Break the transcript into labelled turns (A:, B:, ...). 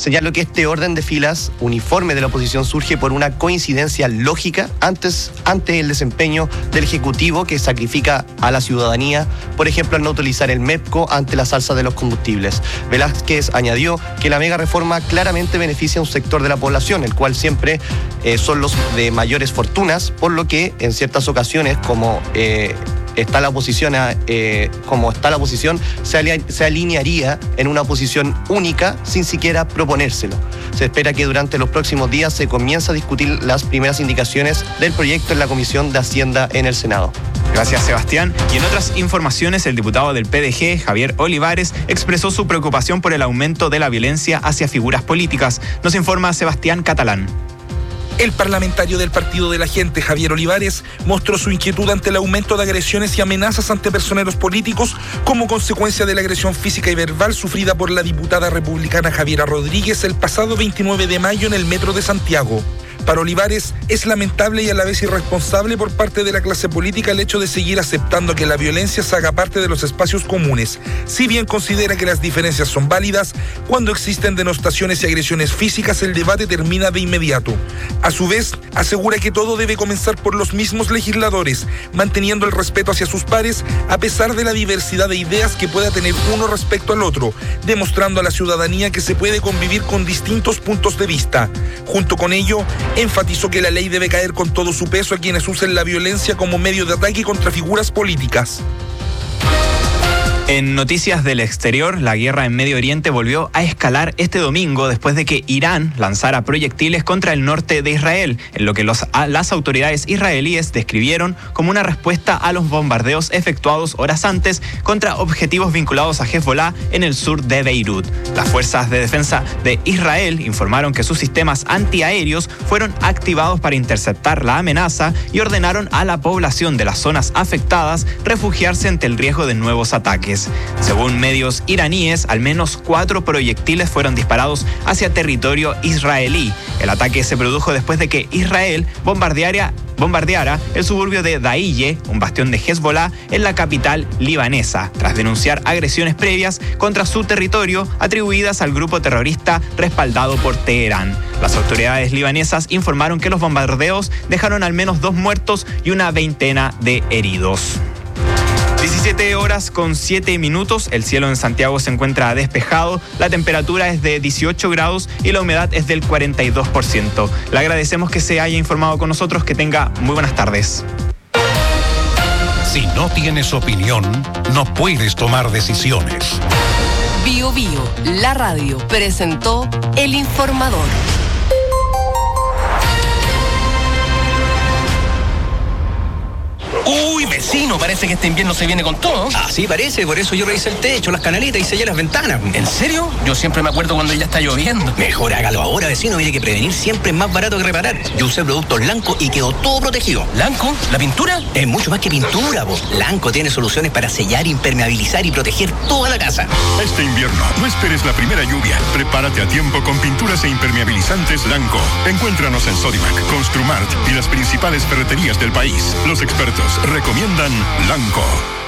A: Señalo que este orden de filas uniforme de la oposición surge por una coincidencia lógica ante el desempeño del Ejecutivo, que sacrifica a la ciudadanía, por ejemplo, al no utilizar el MEPCO ante la alza de los combustibles. Velázquez añadió que la mega reforma claramente beneficia a un sector de la población, el cual siempre son los de mayores fortunas, por lo que en ciertas ocasiones, como está la oposición, se alinearía en una posición única sin siquiera proponérselo. Se espera que durante los próximos días se comience a discutir las primeras indicaciones del proyecto en la Comisión de Hacienda en el Senado.
B: Gracias, Sebastián. Y en otras informaciones, el diputado del PDG, Javier Olivares, expresó su preocupación por el aumento de la violencia hacia figuras políticas. Nos informa Sebastián Catalán.
C: El parlamentario del Partido de la Gente, Javier Olivares, mostró su inquietud ante el aumento de agresiones y amenazas ante personeros políticos como consecuencia de la agresión física y verbal sufrida por la diputada republicana Javiera Rodríguez el pasado 29 de mayo en el metro de Santiago. Para Olivares, es lamentable y a la vez irresponsable por parte de la clase política el hecho de seguir aceptando que la violencia se haga parte de los espacios comunes, si bien considera que las diferencias son válidas. Cuando existen denostaciones y agresiones físicas, el debate termina de inmediato. A su vez, asegura que todo debe comenzar por los mismos legisladores, manteniendo el respeto hacia sus pares a pesar de la diversidad de ideas que pueda tener uno respecto al otro, demostrando a la ciudadanía que se puede convivir con distintos puntos de vista. Junto con ello, enfatizó que la ley debe caer con todo su peso a quienes usen la violencia como medio de ataque contra figuras políticas.
B: En noticias del exterior, la guerra en Medio Oriente volvió a escalar este domingo después de que Irán lanzara proyectiles contra el norte de Israel, en lo que las autoridades israelíes describieron como una respuesta a los bombardeos efectuados horas antes contra objetivos vinculados a Hezbollah en el sur de Beirut. Las fuerzas de defensa de Israel informaron que sus sistemas antiaéreos fueron activados para interceptar la amenaza y ordenaron a la población de las zonas afectadas refugiarse ante el riesgo de nuevos ataques. Según medios iraníes, al menos 4 proyectiles fueron disparados hacia territorio israelí. El ataque se produjo después de que Israel bombardeara el suburbio de Dahiye, un bastión de Hezbollah, en la capital libanesa, tras denunciar agresiones previas contra su territorio atribuidas al grupo terrorista respaldado por Teherán. Las autoridades libanesas informaron que los bombardeos dejaron al menos 2 muertos y una veintena de heridos. 17 horas con 7 minutos, el cielo en Santiago se encuentra despejado, la temperatura es de 18 grados y la humedad es del 42%. Le agradecemos que se haya informado con nosotros, que tenga muy buenas tardes.
D: Si no tienes opinión, no puedes tomar decisiones.
E: Bio Bio, la radio, presentó El Informador.
F: Uy, vecino, parece que este invierno se viene con todo.
G: Así parece, por eso yo revisé el techo, las canaletas y sellé las ventanas.
F: ¿En serio? Yo siempre me acuerdo cuando ya está lloviendo.
G: Mejor hágalo ahora, vecino, mire que prevenir siempre es más barato que reparar. Yo usé productos Lanco y quedó todo protegido.
F: ¿Lanco? ¿La pintura?
G: Es mucho más que pintura, vos. Lanco tiene soluciones para sellar, impermeabilizar y proteger toda la casa.
H: Este invierno, no esperes la primera lluvia. Prepárate a tiempo con pinturas e impermeabilizantes Lanco. Encuéntranos en Sodimac, Construmart y las principales ferreterías del país. Los expertos recomiendan Lanco.